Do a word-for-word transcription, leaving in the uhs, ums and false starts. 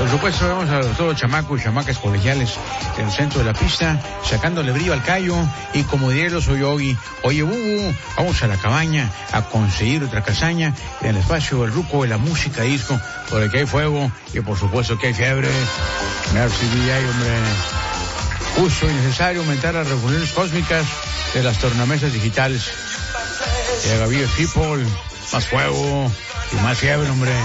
Por supuesto, vemos a todos los chamacos y chamacas colegiales en el centro de la pista, sacándole brillo al callo, y como diría el oso Yogi, oye, bubu, vamos a la cabaña a conseguir otra casaña en el espacio del Ruco de la música disco, por el que hay fuego y por supuesto que hay fiebre. Merci, D J, hombre. Justo y necesario aumentar las revoluciones cósmicas de las tornamesas digitales. Y a Gavillo People, más fuego y más fiebre, hombre.